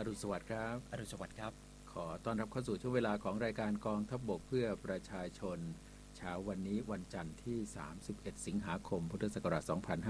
รุณสวัสดิ์ครับอรุณสวัสดิ์ครับขอต้อนรับเข้าสู่ช่วงเวลาของรายการกองทัพบกเพื่อประชาชนเช้าวันนี้วันจันทร์ที่31สิงหาคมพุทธศักราช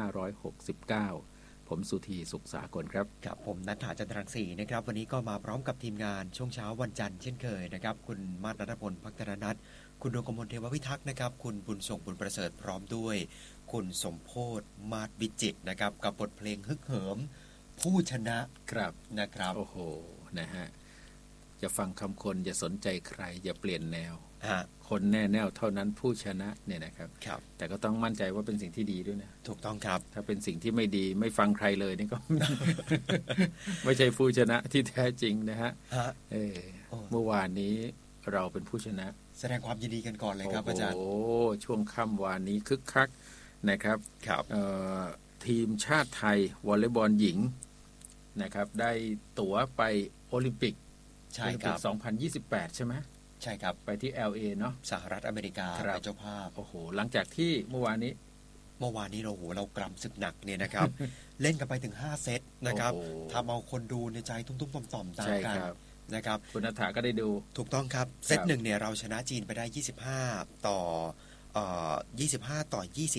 2569ผมสุธีสุขสากลครับครับผมณัฐฐาจันทรังสีนะครับวันนี้ก็มาพร้อมกับทีมงานช่วงเช้าวันจันทร์เช่นเคยนะครับคุณมาศ ณัฐพล ภักตรนัทคุณดวงกมลเทววิทักษ์นะครับคุณบุญส่งบุญประเสริฐพร้อมด้วยคุณสมโพธิ์มาศวิจิตรนะครับกับบทเพลงฮึกเหิมผู้ชนะครับนะครับโอ้โหนะฮะอย่าฟังคำคนอย่าสนใจใครอย่าเปลี่ยนแนวคนแน่แนวเท่านั้นผู้ชนะเนี่ยนะครับแต่ก็ต้องมั่นใจว่าเป็นสิ่งที่ดีด้วยนะถูกต้องครับถ้าเป็นสิ่งที่ไม่ดีไม่ฟังใครเลยนี่ก็ ไม่ใช่ผู้ชนะที่แท้จริงนะฮะเมื่อวานนี้เราเป็นผู้ชนะแสดงความยินดีกันก่อนเลยครับอาจารย์โอ้ช่วงค่ำวานนี้คึกคักนะครับทีมชาติไทยวอลเลย์บอลหญิงนะครับได้ตั๋วไปโอลิมปิกใช่ครับ 2028ใช่ไหมใช่ครับไปที่ LA เนาะสหรัฐอเมริกาเป็นเจ้าภาพโอ้โหหลังจากที่เมื่อวานนี้เรากรำศึกหนักเนี่ยนะครับ เล่นกันไปถึง5เซตนะครับทำเอาคนดูในใจตุ้มๆต่อมๆตามกันนะครับคุณณัฐฐาก็ได้ดูถูกต้องครับเซต1เนี่ยเราชนะจีนไปได้25ต่อ25ต่อ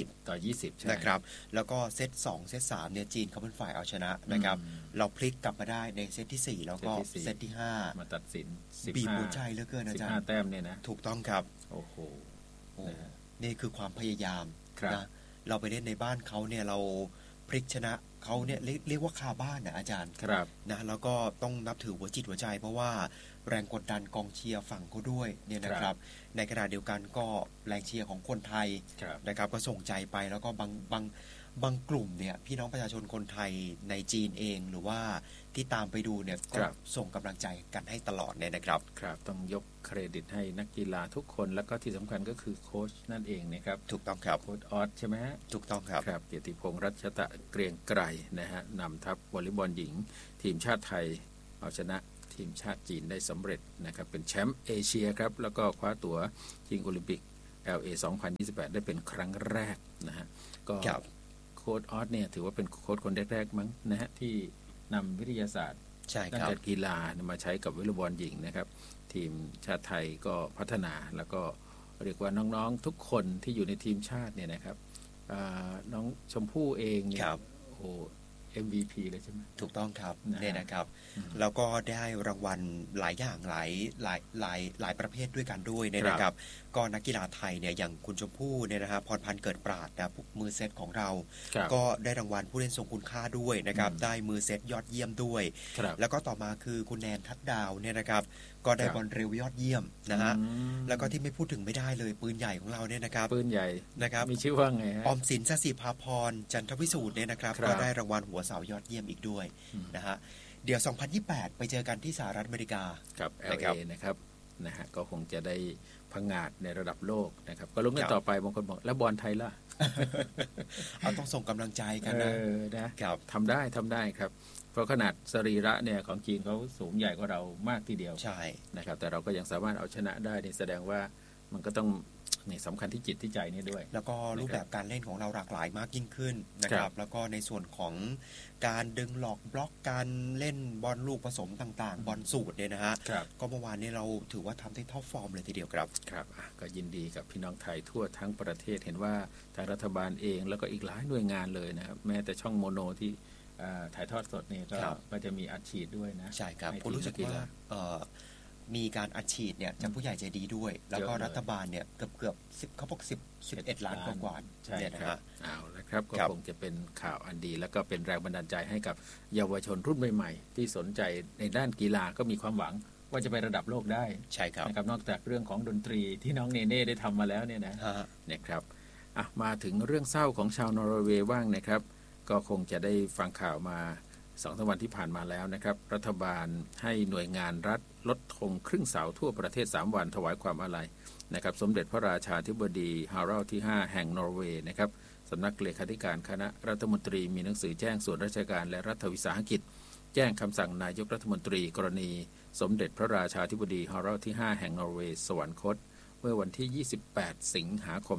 20นะครับแล้วก็เซต2เซต3เนี่ยจีนเขาเป็นฝ่ายเอาชนะนะครับเราพลิกกลับมาได้ในเซตที่4แล้วก็เซตที่5 มาตัดสินบีบหัวใจเหลือเกินอาจารย์ 15แต้มเนี่ยนะถูกต้องครับโอ้โหนี่คือความพยายามนะเราไปเล่นในบ้านเขาเนี่ยเราพลิกชนะเขาเนี่ยเรียกว่าคาบ้านนะอาจารย์นะแล้วก็ต้องนับถือหัวจิตหัวใจเพราะว่าแรงกดดันกองเชียร์ฝั่งเขาด้วยเนี่ยนะครับในขณะเดียวกันก็แรงเชียร์ของคนไทยนะครับก็ส่งใจไปแล้วก็บางกลุ่มเนี่ยพี่น้องประชาชนคนไทยในจีนเองหรือว่าที่ตามไปดูเนี่ยก็ส่งกำลังใจกันให้ตลอดเนี่ยนะครับครับต้องยกเครดิตให้นักกีฬาทุกคนแล้วก็ที่สำคัญก็คือโค้ชนั่นเองนะครับถูกต้องครับโค้ชออสใช่ไหมฮะถูกต้องครับครับเกียรติพงษ์รัชตะเกรียงไกรนะฮะนำทัพวอลเลย์บอลหญิงทีมชาติไทยเอาชนะทีมชาติจีนได้สำเร็จนะครับเป็นแชมป์เอเชียครับแล้วก็คว้าตั๋วชิงโอลิมปิก LA 2028ได้เป็นครั้งแรกนะฮะก็โค้ชออสเนี่ยถือว่าเป็นโค้ชคนแรกๆมั้งนะฮะที่นำวิทยาศาสตร์ด้านการกีฬามาใช้กับวอลเลย์บอลหญิงนะครับทีมชาติไทยก็พัฒนาแล้วก็เรียกว่าน้องๆทุกคนที่อยู่ในทีมชาติเนี่ยนะครับน้องชมพู่เองเนี่ยโอ้โห MVP เลยใช่ไหมถูกต้องครับเนี่ยนะครับแล้วก็ได้รางวัลหลายอย่างหลายประเภทด้วยกันด้วยนะครับก็นักกีฬาไทยเนี่ยอย่างคุณชมพู่เนี่ยนะครับพรพันธ์เกิดปราดนะมือเซตของเราก็ได้รางวัลผู้เล่นทรงคุณค่าด้วยนะครับได้มือเซตยอดเยี่ยมด้วยแล้วก็ต่อมาคือคุณแนนทัดดาวเนี่ยนะครับก็ได้บอลเร็วยอดเยี่ยมนะฮะแล้วก็ที่ไม่พูดถึงไม่ได้เลยปืนใหญ่ของเราเนี่ยนะครับปืนใหญ่นะครับมีชื่อว่าไงออมสิน สศิภาพรจันทวิสูตรเนี่ยนะครับก็ได้รางวัลหัวเสายอดเยี่ยมอีกด้วยนะฮะเดี๋ยว2028ไปเจอกันที่สหรัฐอเมริกากับ LA นะครับนะฮะก็คงจะได้พังงาดในระดับโลกนะครับก็ลุ้นกันต่อไปบางคนบอกแล้วบอลไทยล่ะเอาต้องส่งกำลังใจกันนะครับทำได้ครับเพราะขนาดสรีระเนี่ยของจีนเขาสูงใหญ่กว่าเรามากทีเดียวใช่นะครับแต่เราก็ยังสามารถเอาชนะได้นี่แสดงว่ามันก็ต้องนี่สำคัญที่จิตที่ใจนี่ด้วยแล้วก็รูปแบบการเล่นของเราหลากหลายมากยิ่งขึ้นนะครับแล้วก็ในส่วนของการดึงหลอกบล็อกการเล่นบอลลูกผสมต่างๆบอลสูตรเนี่ยนะฮะก็เมื่อวานนี้เราถือว่าทำได้ท็อปฟอร์มเลยทีเดียวครับครับก็ยินดีกับพี่น้องไทยทั่วทั้งประเทศเห็นว่าทางรัฐบาลเองแล้วก็อีกหลายหน่วยงานเลยนะครับแม้แต่ช่องโมโนที่ถ่ายทอดสดนี่ก็จะมีอัดฉีดด้วยนะใช่ครับผมรู้สึกว่ามีการอัดฉีดเนี่ยจากผู้ใหญ่ใจดีด้วยแล้วก็รัฐบาลเนี่ยเกือบ10เขาบอก11 ล้านกว่าเนี่ยนะฮะเอาละครับก็คงจะเป็นข่าวอันดีแล้วก็เป็นแรงบันดาลใจให้กับเยาวชนรุ่นใหม่ๆที่สนใจในด้านกีฬาก็มีความหวังว่าจะไประดับโลกได้ใช่ครับนะครับนอกจากเรื่องของดนตรีที่น้องเนเน่ได้ทำมาแล้วเนี่ยนะครับมาถึงเรื่องเศร้าของชาวนอร์เวย์บ้างนะครับก็คงจะได้ฟังข่าวมา2 วันที่ผ่านมาแล้วนะครับรัฐบาลให้หน่วยงานรัฐลดธงครึ่งเสาทั่วประเทศ3 วันถวายความอาลัยนะครับสมเด็จพระราชาธิบดีฮารัลด์ที่5แห่งนอร์เวย์นะครับสำนักเลขาธิการคณะรัฐมนตรีมีหนังสือแจ้งส่วนราชการและรัฐวิสาหกิจแจ้งคำสั่งนายกรัฐมนตรีกรณีสมเด็จพระราชาธิบดีฮารัลด์ที่5แห่งนอร์เวย์สวรรคตเมื่อวันที่28สิงหาคม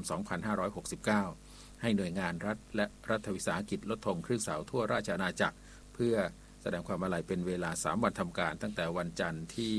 2569ให้หน่วยงานรัฐและรัฐวิสาหกิจลดธงครึ่งเสาทั่วราชอาณาจักรเพื่อแสดงความอาลัยเป็นเวลา3วันทำการตั้งแต่วันจันทร์ที่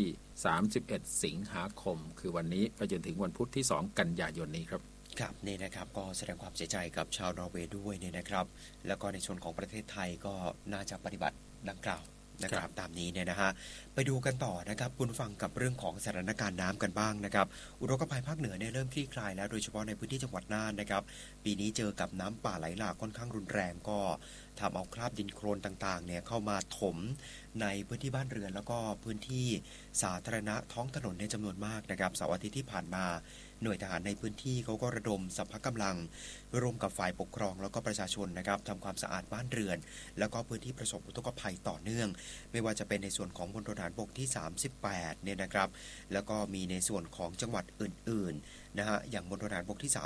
31สิงหาคมคือวันนี้ไปจนถึงวันพุธที่2กันยายนนี้ครับครับนี่นะครับก็แสดงความเสียใจกับชาวนอร์เวย์ด้วยเนี่ยนะครับแล้วก็ในส่วนของประเทศไทยก็น่าจะปฏิบัติดังกล่าวนะครับตามนี้เนี่ยนะฮะไปดูกันต่อนะครับคุณฟังกับเรื่องของสถานการณ์น้ำกันบ้างนะครับอุทกภัยภาคเหนือเนี่ยเริ่มคลี่คลายแล้วโดยเฉพาะในพื้นที่จังหวัดน่านนะครับปีนี้เจอกับน้ำป่าไหลหลากค่อนข้างรุนแรงก็ทำเอาคราบดินโคลนต่างๆเนี่ยเข้ามาถมในพื้นที่บ้านเรือนแล้วก็พื้นที่สาธารณะท้องถนนในจำนวนมากนะครับเสาร์อาทิตย์ที่ผ่านมาหน่วยทหารในพื้นที่เขาก็ระดมสรรพกำลังร่วมกับฝ่ายปกครองแล้วก็ประชาชนนะครับทำความสะอาดบ้านเรือนแล้วก็พื้นที่ประสบอุทกภัยต่อเนื่องไม่ว่าจะเป็นในส่วนของมณฑลทหารบกที่38เนี่ยนะครับแล้วก็มีในส่วนของจังหวัดอื่นๆนะฮะอย่างมณฑลทหารบกที่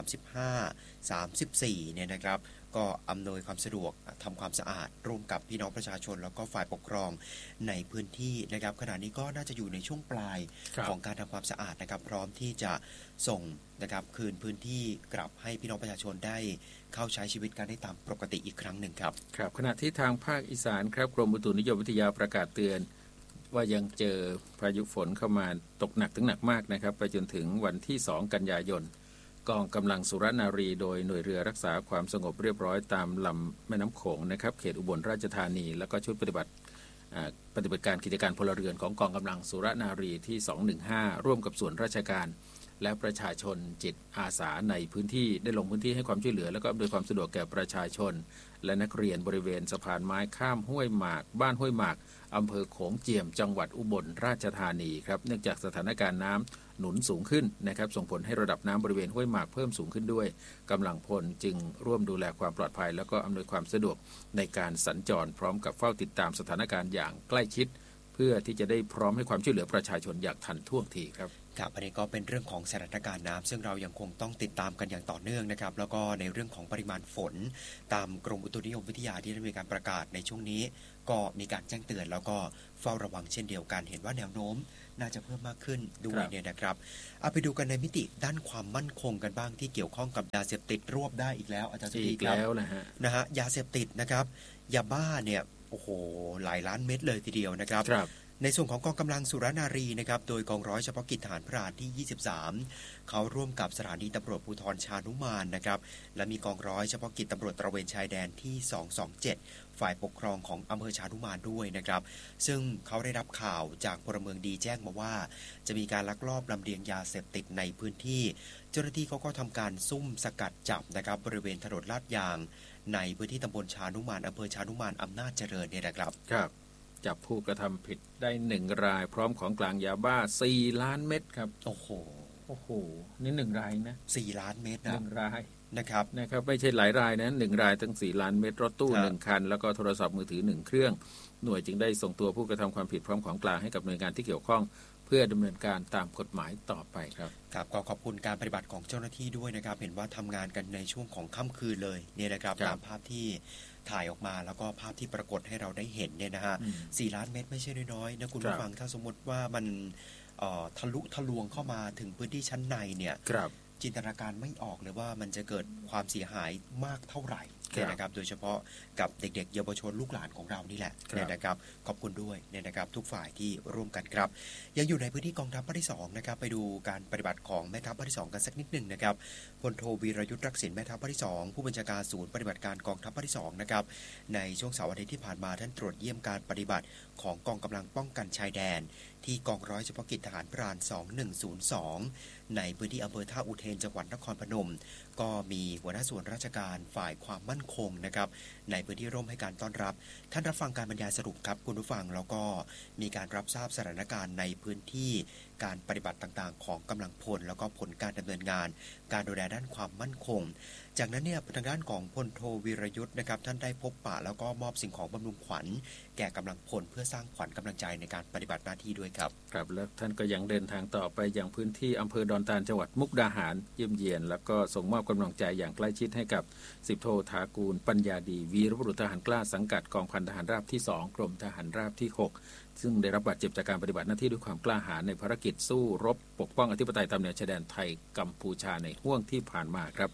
35 34เนี่ยนะครับก็อำนวยความสะดวกทำความสะอาดร่วมกับพี่น้องประชาชนแล้วก็ฝ่ายปกครองในพื้นที่นะครับขณะนี้ก็น่าจะอยู่ในช่วงปลายของการทำความสะอาดนะครับพร้อมที่จะส่งนะครับคืนพื้นที่กลับให้พี่น้องประชาชนได้เข้าใช้ชีวิตกันได้ตามปกติอีกครั้งหนึ่งครับครับขณะที่ทางภาคอีสานครับกรมอุตุนิยมวิทยาประกาศเตือนว่ายังเจอพายุฝนเข้ามาตกหนักถึงหนักมากนะครับไปจนถึงวันที่2กันยายนกองกำลังสุรนารีโดยหน่วยเรือรักษาความสงบเรียบร้อยตามลำแม่น้ำโขงนะครับเขตอุบลราชธานีแล้วก็ชุดปฏิบัติการกิจการพลเรือนของกองกำลังสุรนารีที่215ร่วมกับส่วนราชการและประชาชนจิตอาสาในพื้นที่ได้ลงพื้นที่ให้ความช่วยเหลือและก็อำนวยความสะดวกแก่ประชาชนและนักเรียนบริเวณสะพานไม้ข้ามห้วยหมากบ้านห้วยหมากอำเภอโขงเจียมจังหวัดอุบลราชธานีครับเนื่องจากสถานการณ์น้ำหนุนสูงขึ้นนะครับส่งผลให้ระดับน้ำบริเวณห้วยหมากเพิ่มสูงขึ้นด้วยกำลังพลจึงร่วมดูแลความปลอดภัยแล้วก็อำนวยความสะดวกในการสัญจรพร้อมกับเฝ้าติดตามสถานการณ์อย่างใกล้ชิดเพื่อที่จะได้พร้อมให้ความช่วยเหลือประชาชนอย่างทันท่วงทีครับครับอันนี้ก็เป็นเรื่องของสถานการณ์น้ำซึ่งเรายังคงต้องติดตามกันอย่างต่อเนื่องนะครับแล้วก็ในเรื่องของปริมาณฝนตามกรมอุตุนิยมวิทยาที่ได้มีการประกาศในช่วงนี้ก็มีการแจ้งเตือนแล้วก็เฝ้าระวังเช่นเดียวกันเห็นว่าแนวโน้มน่าจะเพิ่มมากขึ้นด้วยเนี่ยนะครับเอาไปดูกันในมิติด้านความมั่นคงกันบ้างที่เกี่ยวข้องกับยาเสพติดรวบได้อีกแล้วอาจารย์สุธีครับนะฮะยาเสพติดนะครับยาบ้าเนี่ยโอ้โหหลายล้านเม็ดเลยทีเดียวนะครับในส่วนของกองกำลังสุรนารีนะครับโดยกองร้อยเฉพาะกิจทหารพรานที่23เขาร่วมกับสถานีตำรวจภูธรชานุมานนะครับและมีกองร้อยเฉพาะกิจตำรวจตระเวนชายแดนที่227ฝ่ายปกครองของอำเภอชานุมานด้วยนะครับซึ่งเขาได้รับข่าวจากพลเมืองดีแจ้งมาว่าจะมีการลักลอบลำเลียงยาเสพติดในพื้นที่เจ้าหน้าที่เขาก็ทำการซุ่มสกัดจับนะครับบริเวณถนนลาดยางในพื้นที่ตำบลชานุมานอำเภอชานุมานอำนาจเจริญเนี่ยนะครับจับผู้กระทำผิดได้1รายพร้อมของกลางยาบ้า4ล้านเม็ดครับโอ้โหนี่1รายนะ 4ล้านเม็ดนะ 1รายนะครับไม่ใช่หลายรายนะ1รายตั้ง4ล้านเม็ดรถตู้1คันแล้วก็โทรศัพท์มือถือ1เครื่องหน่วยจึงได้ส่งตัวผู้กระทำความผิดพร้อมของกลางให้กับหน่วยงานที่เกี่ยวข้องเพื่อดำเนินการตามกฎหมายต่อไปครับครับก็ขอบคุณการปฏิบัติของเจ้าหน้าที่ด้วยนะครับเห็นว่าทำงานกันในช่วงของค่ำคืนเลยเนี่ยนะครับตามภาพที่ถ่ายออกมาแล้วก็ภาพที่ปรากฏให้เราได้เห็นเนี่ยนะฮะ4ล้านเม็ดไม่ใช่น้อยๆนะคุณผู้ฟังถ้าสมมติว่ามันทะลุทะลวงเข้ามาถึงพื้นที่ชั้นในเนี่ยจินตนาการไม่ออกเลยว่ามันจะเกิดความเสียหายมากเท่าไหร่นะครับโดยเฉพาะกับเด็กๆเยาวชนลูกหลานของเรานี่แหละนะครับขอบคุณด้วยนะครับทุกฝ่ายที่ร่วมกันครับยังอยู่ในพื้นที่กองทัพภาคที่2นะครับไปดูการปฏิบัติของแม่ทัพภาคที่2กันสักนิดหนึ่งนะครับพลโทวีรยุทธ์รักษิณแม่ทัพภาคที่2ผู้บัญชาการศูนย์ปฏิบัติการกองทัพภาคที่2นะครับในช่วงเสาร์อาทิตย์ที่ผ่านมาท่านตรวจเยี่ยมการปฏิบัติของกองกำลังป้องกันชายแดนที่กองร้อยเฉพาะกิจทหารพราน2102ในพื้นที่อำเภอท่าอุเทนจังหวัดนครพนมก็มีหัวหน้าส่วนราชการฝ่ายความมั่นคงนะครับในพื้นที่ร่วมให้การต้อนรับท่านรับฟังการบรรยายสรุปครับคุณผู้ฟังแล้วก็มีการรับทราบสถานการณ์ในพื้นที่การปฏิบัติต่างๆของกำลังพลแล้วก็ผลการดำเนินงานการดูแลด้านความมั่นคงจากนั้นเนี่ยทางด้านของพลโทวีรยุทธ์นะครับท่านได้พบปะแล้วก็มอบสิ่งของบำรุงขวัญแก่กำลังพลเพื่อสร้างขวัญกำลังใจในการปฏิบัติหน้าที่ด้วยครับครับแล้วท่านก็ยังเดินทางต่อไปยังพื้นที่อำเภอดอนตาลจังหวัดมุกดาหารเยี่ยมเยียนแล้วก็ส่งมอบกำลังใจอย่างใกล้ชิดให้กับ10โทถากูลปัญญาดีวีรบุรุษทหารกล้าสังกัดกองพันทหารราบที่2กรมทหารราบที่6ซึ่งได้รับบาดเจ็บจากการปฏิบัติหน้าที่ด้วยความกล้าหาญในภารกิจสู้รบปกป้องอธิปไตยตามแนวชายแดนไทยกัมพูชาในห่วงที่ผ่านมาครับ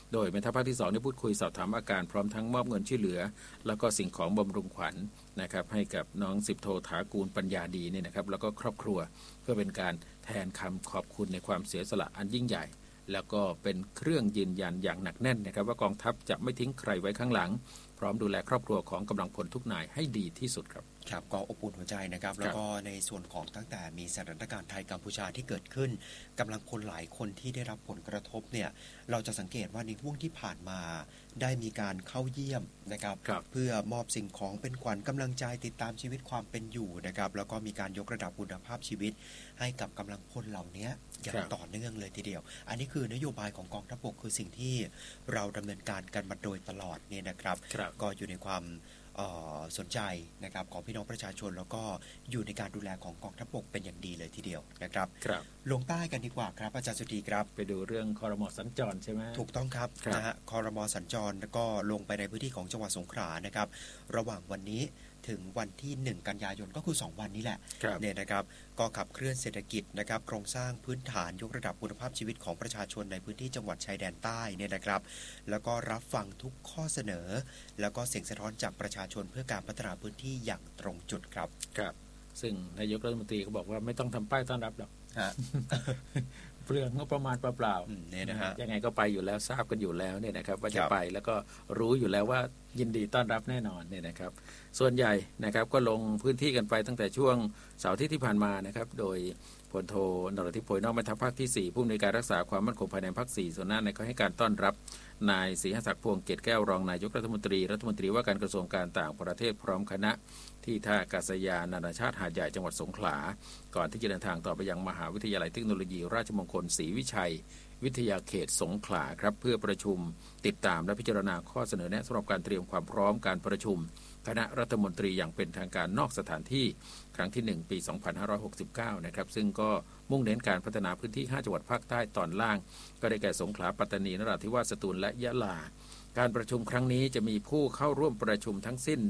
โดยแม่ทัพภาคที่2ได้พูดคุยสอบถามอาการพร้อมทั้งมอบเงินช่วยเหลือแล้วก็สิ่งของบำรุงขวัญนะครับให้กับน้อง10 โทถากูลปัญญาดีเนี่ยนะครับแล้วก็ครอบครัวเพื่อเป็นการแทนคำขอบคุณในความเสียสละอันยิ่งใหญ่แล้วก็เป็นเครื่องยืนยันอย่างหนักแน่นนะครับว่ากองทัพจะไม่ทิ้งใครไว้ข้างหลังพร้อมดูแลครอบครัวของกำลังพลทุกนายให้ดีที่สุดครับครับก็อบอุ่นหัวใจนะครับแล้วก็ในส่วนของตั้งแต่มีสถานการณ์ไทยกัมพูชาที่เกิดขึ้นกำลังพลหลายคนที่ได้รับผลกระทบเนี่ยเราจะสังเกตว่าในห่วงที่ผ่านมาได้มีการเข้าเยี่ยมนะครับเพื่อมอบสิ่งของเป็นขวัญกำลังใจติดตามชีวิตความเป็นอยู่นะครับแล้วก็มีการยกระดับคุณภาพชีวิตให้กับกำลังพลเหล่านี้อย่างต่อเนื่องเลยทีเดียวอันนี้คือนโยบายของกองทัพบกคือสิ่งที่เราดำเนินการกันมาโดยตลอดเนี่ยนะครับก็อยู่ในความสนใจนะครับของพี่น้องประชาชนแล้วก็อยู่ในการดูแลของกองทัพบกเป็นอย่างดีเลยทีเดียวนะครับลงใต้กันดีกว่าครับอาจารย์สุธีครับไปดูเรื่องครม.สัญจรใช่ไหมถูกต้องครับนะฮะครม.สัญจรแล้วก็ลงไปในพื้นที่ของจังหวัดสงขลานะครับระหว่างวันนี้ถึงวันที่1 กันยายนก็คือ2วันนี้แหละเนี่ยนะครับก็ขับเคลื่อนเศรษฐกิจนะครับโครงสร้างพื้นฐานยกระดับคุณภาพชีวิตของประชาชนในพื้นที่จังหวัดชายแดนใต้เนี่ยนะครับแล้วก็รับฟังทุกข้อเสนอแล้วก็เสียงสะท้อนจากประชาชนเพื่อการพัฒนาพื้นที่อย่างตรงจุดครับครับซึ่งนายกรัฐมนตรีก็บอกว่าไม่ต้องทำป้ายต้อนรับหรอกเปลืองงบประมาณเปล่าๆเนี่ยนะฮะยังไงก็ไปอยู่แล้วทราบกันอยู่แล้วเนี่ยนะครับว่าจะไปแล้วก็รู้อยู่แล้วว่ายินดีต้อนรับแน่นอนเนี่ยนะครับส่วนใหญ่นะครับก็ลงพื้นที่กันไปตั้งแต่ช่วงเสาร์อาทิตย์ที่ผ่านมานะครับโดยพลโทนรทิพย์โพยนอกแม่ทัพภาคที่4ผู้อำนวยการรักษาความมั่นคงภายในภาค4ส่วนหน้าในก็ให้การต้อนรับนายศรีหศักดิ์พวงเกตแก้วรองนายกรัฐมนตรีว่าการกระทรวงการต่างประเทศพร้อมคณะที่ท่าอากาศยานนานาชาติหาดใหญ่จังหวัดสงขลาก่อนที่จะเดินทางต่อไปยังมหาวิทยาลัยเทคโนโลยีราชมงคลศรีวิชัยวิทยาเขตสงขลาครับเพื่อประชุมติดตามและพิจารณาข้อเสนอแนะสำหรับการเตรียมความพร้อมการประชุมคณะรัฐมนตรีอย่างเป็นทางการนอกสถานที่ครั้งที่1ปี2569นะครับซึ่งก็มุ่งเน้นการพัฒนาพื้นที่5จังหวัดภาคใต้ตอนล่างก็ได้แก่สงขลาปัตตานีนราธิวาสสตูลและยะลาการประชุมครั้งนี้จะมีผู้เข้าร่วมประชุมทั้งสิ้น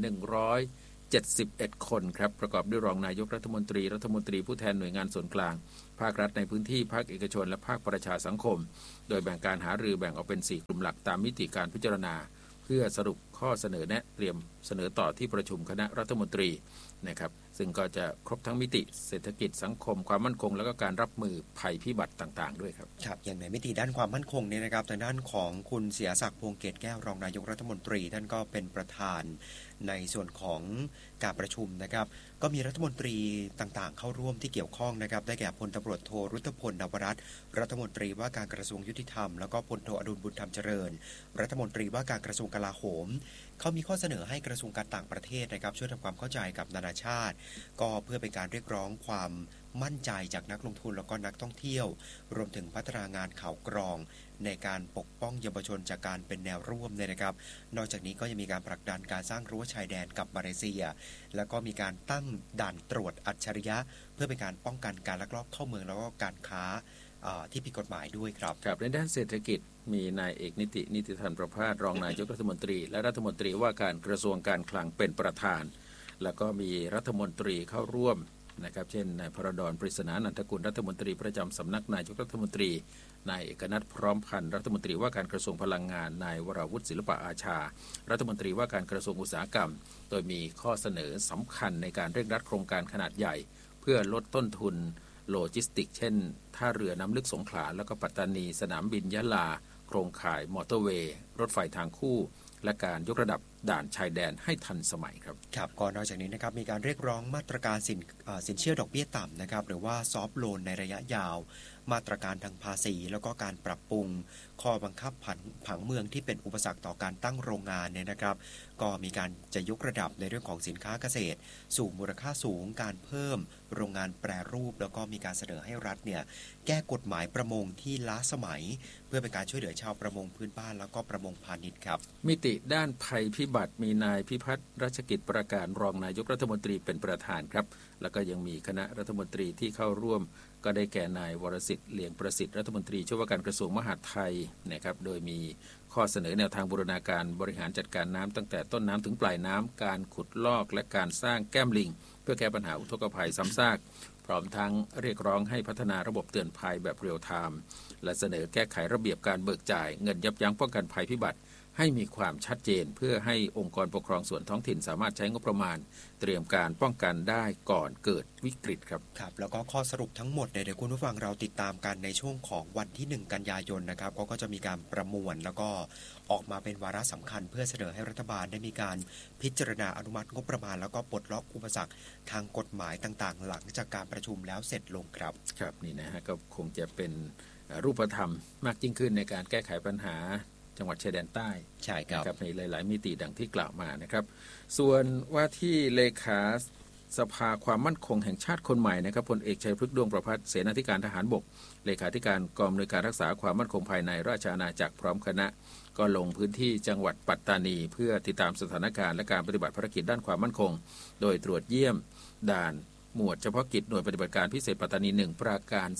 171 คนครับประกอบด้วยรองนายกรัฐมนตรีผู้แทนหน่วยงานส่วนกลางภาครัฐในพื้นที่ภาคเอกชนและภาคประชาสังคมโดยแบ่งการหารือแบ่งออกเป็น4กลุ่มหลักตามมิติการพิจารณาเพื่อสรุปข้อเสนอแนะเตรียมเสนอต่อที่ประชุมคณะรัฐมนตรีนะครับซึ่งก็จะครบทั้งมิติเศรษฐกิจสังคมความมั่นคงแล้วก็การรับมือภัยพิบัติต่างๆด้วยครับครับอย่างในมิติด้านความมั่นคงเนี่ยนะครับทางด้านของคุณศรีหศักดิ์พวงเกตแก้วรองนายกรัฐมนตรีท่านก็เป็นประธานในส่วนของการประชุมนะครับก็มีรัฐมนตรีต่างๆเข้าร่วมที่เกี่ยวข้องนะครับได้แก่พลตำรวจโทรุตพลนวรัตน์รัฐมนตรีว่าการกระทรวงยุติธรรมแล้วก็พลโทอดุลบุญธรรมเจริญรัฐมนตรีว่าการกระทรวงกลาโหมเขามีข้อเสนอให้กระทรวงการต่างประเทศนะครับช่วยทำความเข้าใจกับนานาชาติก็เพื่อเป็นการเรียกร้องความมั่นใจจากนักลงทุนแล้วก็นักท่องเที่ยวรวมถึงพัฒนางานข่าวกรองในการปกป้องเยาวชนจากการเป็นแนวร่วมเนี่ยนะครับนอกจากนี้ก็ยังมีการผลักดันการสร้างรั้วชายแดนกับมาเลเซียแล้วก็มีการตั้งด่านตรวจอัจฉริยะเพื่อเป็นการป้องกันการลักลอบเข้าเมืองแล้วก็การค้าที่ผิดกฎหมายด้วยครับครับในด้านเศรษฐกิจมีนายเอกนิติธรประภาสรองนายกรัฐมนตรีและรัฐมนตรีว่าการกระทรวงการคลังเป็นประธานแล้วก็มีรัฐมนตรีเข้าร่วมนะครับเช่นนายพรดล ปริศนานันทกุลรัฐมนตรีประจำสำนักนายกรัฐมนตรีนายเอกนัทพร้อมพันธ์รัฐมนตรีว่าการกระทรวงพลังงานนายวราวุฒิศิลปะอาชารัฐมนตรีว่าการกระทรวงอุตสาหกรรมโดยมีข้อเสนอสำคัญในการเร่งรัดโครงการขนาดใหญ่เพื่อลดต้นทุนโลจิสติกเช่นท่าเรือน้ำลึกสงขลาแล้วก็ปัตตานีสนามบินยะลาโครงข่ายมอเตอร์เวย์รถไฟทางคู่และการยกระดับด่านชายแดนให้ทันสมัยครับครับก่อนนอกจากนี้นะครับมีการเรียกร้องมาตรการสินเชื่อดอกเบี้ยต่ำนะครับหรือว่าซอฟท์โลนในระยะยาวมาตรการทางภาษีแล้วก็การปรับปรุงข้อบังคับผังเมืองที่เป็นอุปสรรคต่อการตั้งโรงงานเนี่ยนะครับก็มีการจะยกระดับในเรื่องของสินค้าเกษตรสู่มูลค่าสูงการเพิ่มโรงงานแปรรูปแล้วก็มีการเสนอให้รัฐเนี่ยแก้กฎหมายประมงที่ล้าสมัยเพื่อเป็นการช่วยเหลือชาวประมงพื้นบ้านแล้วก็ประมงพาณิชย์ครับมิติด้านภัยพิบัติมีนายพิพัฒน์รัชกิจประการรองนายกรัฐมนตรีเป็นประธานครับแล้วก็ยังมีคณะรัฐมนตรีที่เข้าร่วมก็ได้แก่นายวรสิทธิ์เหลียงประสิทธิ์รัฐมนตรีช่วยว่าการกระทรวงมหาดไทยนะครับโดยมีข้อเสนอแนวทางบูรณาการบริหารจัดการน้ำตั้งแต่ต้นน้ำถึงปลายน้ำการขุดลอกและการสร้างแก้มลิงพื่อแก้ปัญหาอุทกภัยซ้ำซากพร้อมทั้งเรียกร้องให้พัฒนาระบบเตือนภัยแบบเรียลไทม์และเสนอแก้ไขระเบียบการเบิกจ่ายเงินยับยั้งป้องกันภัยพิบัติให้มีความชัดเจนเพื่อให้องค์กรปกครองส่วนท้องถิ่นสามารถใช้งบประมาณเตรียมการป้องกันได้ก่อนเกิดวิกฤตครับครับแล้วก็ข้อสรุปทั้งหมดเดี๋ยวคุณผู้ฟังเราติดตามกันในช่วงของวันที่1กันยายนนะครับก็จะมีการประมวลแล้วก็ออกมาเป็นวาระสำคัญเพื่อเสนอให้รัฐบาลได้มีการพิจารณาอนุมัติงบประมาณแล้วก็ปลดล็อกอุปสรรคทางกฎหมายต่างๆหลังจากการประชุมแล้วเสร็จลงครับครับนี่นะฮะก็คงจะเป็นรูปธรรมมากยิ่งขึ้นในการแก้ไขปัญหาจังหวัดชายแดนใต้ใช่ครับในหลายๆมิติดังที่กล่าวมานะครับส่วนว่าที่เลขาสภาความมั่นคงแห่งชาติคนใหม่นะครับพลเอกชัยพฤกษ์ดวงประภัสเสนาธิการทหารบกเลขาธิการกองอำนวยการรักษาความมั่นคงภายในราชอาณาจักรพร้อมคณะก็ลงพื้นที่จังหวัดปัตตานีเพื่อติดตามสถานการณ์และการปฏิบัติภารกิจด้านความมั่นคงโดยตรวจเยี่ยมด่านหมวดเฉพาะกิจหน่วยปฏิบัติการพิเศษปัตตานี1ปราการ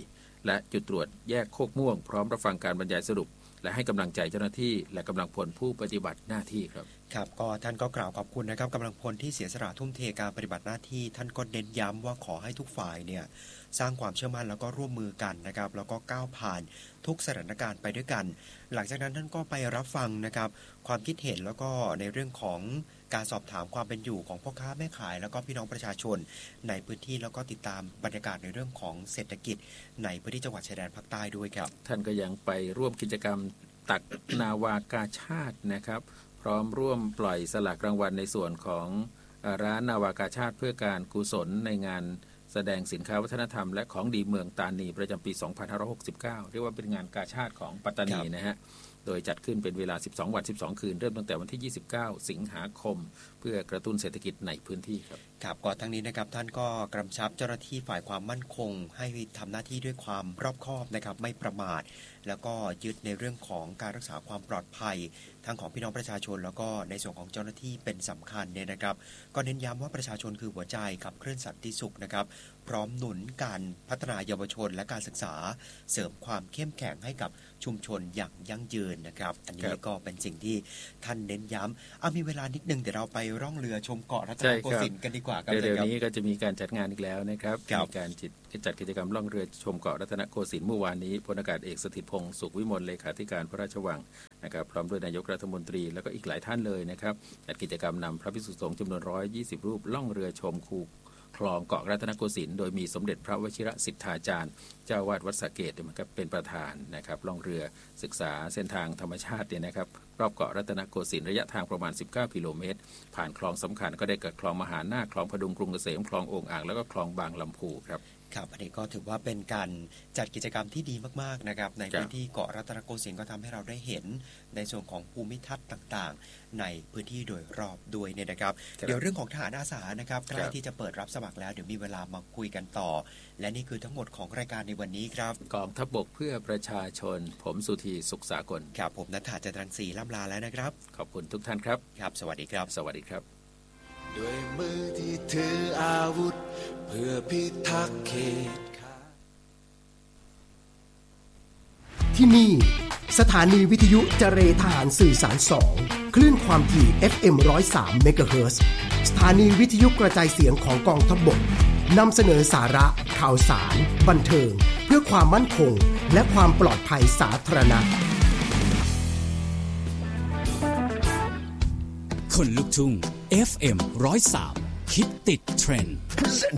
4และจุดตรวจแยกโคกม่วงพร้อมรับฟังการบรรยายสรุปและให้กำลังใจเจ้าหน้าที่และกำลังพลผู้ปฏิบัติหน้าที่ครับครับก็ท่านก็กล่าวขอบคุณนะครับกำลังพลที่เสียสละทุ่มเทการปฏิบัติหน้าที่ท่านก็เน้นย้ำว่าขอให้ทุกฝ่ายเนี่ยสร้างความเชื่อมั่นแล้วก็ร่วมมือกันนะครับแล้วก็ก้าวผ่านทุกสถานการณ์ไปด้วยกันหลังจากนั้นท่านก็ไปรับฟังนะครับความคิดเห็นแล้วก็ในเรื่องของการสอบถามความเป็นอยู่ของพ่อค้าแม่ขายแล้วก็พี่น้องประชาชนในพื้นที่แล้วก็ติดตามบรรยากาศในเรื่องของเศรษฐกิจในพื้นที่จังหวัดชายแดนภาคใต้ด้วยครับท่านก็ยังไปร่วมกิจกรรมตักนาวากาชาตินะครับพร้อมร่วมปล่อยสลากรางวัลในส่วนของร้านนาวากาชาติเพื่อการกุศลในงานแสดงสินค้าวัฒนธรรมและของดีเมืองตานีประจำปี 2569 เรียกว่าเป็นงานกาชาติของปัตตานีนะฮะโดยจัดขึ้นเป็นเวลา12วัน12คืนเริ่มตั้งแต่วันที่29สิงหาคมเพื่อกระตุ้นเศรษฐกิจในพื้นที่ครับครับก่อนทั้งนี้นะครับท่านก็กำชับเจ้าหน้าที่ฝ่ายความมั่นคงให้ทำหน้าที่ด้วยความรอบคอบนะครับไม่ประมาทแล้วก็ยึดในเรื่องของการรักษาความปลอดภัยทั้งของพี่น้องประชาชนแล้วก็ในส่วนของเจ้าหน้าที่เป็นสำคัญเนี่ยนะครับก็เน้นย้ำว่าประชาชนคือหัวใจขับเคลื่อนสันติสุขนะครับพร้อมหนุนการพัฒนาเยาวชนและการศึกษาเสริมความเข้มแข็งให้กับชุมชนอย่างยั่งยืนนะครับอันนี้ก็เป็นสิ่งที่ท่านเน้นย้ำมีเวลานิดนึงเดี๋ยวเราไปร่องเรือชมเกาะรัตนโกสินทร์กันดีกว่าครับเดี๋ยวนี้ก็จะมีการจัดงานอีกแล้วนะครับมีการจัดกิจกรรมล่องเรือชมเกาะรัตนโกสินทร์เมื่อวานนี้พลอากาศเอกสถิตพงษ์สุขวิมลเลขาธิการพระราชวังนะครับพร้อมด้วยนายกรัฐมนตรีแล้วก็อีกหลายท่านเลยนะครับจัดกิจกรรมนำพระภิกษุสงฆ์จำนวน120รูปล่องเรือชมคูคลองเกาะรัตนโกสินทร์โดยมีสมเด็จพระวชิรสิทธาจารย์เจ้าวาดวัดสระเกษมันก็เป็นประธานนะครับล่องเรือศึกษาเส้นทางธรรมชาติเนี่ยนะครับรอบเกาะรัตนโกสินทร์ระยะทางประมาณ19กิโลเมตรผ่านคลองสำคัญก็ได้กับคลองมหานาคคลองพดุงกรุงเกษมคลองโอ่งอ่างแล้วก็คลองบางลำพูครับครับอันนี้ก็ถือว่าเป็นการจัดกิจกรรมที่ดีมากๆนะครับในพื้นที่เกาะรัตนโกสินทร์ก็ทำให้เราได้เห็นในส่วนของภูมิทัศน์ต่างๆในพื้นที่โดยรอบด้วยเนี่ยนะครับเดี๋ยวเรื่องของทหารอาสานะครับใกล้ที่จะเปิดรับสมัครแล้วเดี๋ยวมีเวลามาคุยกันต่อและนี่คือทั้งหมดของรายการในวันนี้ครับกองทัพบกเพื่อประชาชนผมสุธีสุขสากลครับผมณัฐฐา จันทรังสีล่ำลาแล้วนะครับขอบคุณทุกท่านครับครับสวัสดีครับสวัสดีครับด้วยมือที่ถืออาวุธเพื่อพิทักษ์เขตที่นี่สถานีวิทยุเจรทหารสื่อสาร2คลื่นความถี่ FM 103 เมกะเฮิรตซ์สถานีวิทยุกระจายเสียงของกองทัพบกนำเสนอสาระข่าวสารบันเทิงเพื่อความมั่นคงและความปลอดภัยสาธารณะคนลุกทุ่ง FM 103 คิดติดเทรนด์